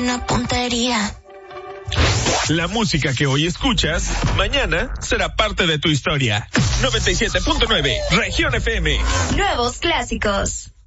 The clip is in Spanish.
una puntería. La música que hoy escuchas, mañana será parte de tu historia. 97.9, Región FM. Nuevos clásicos.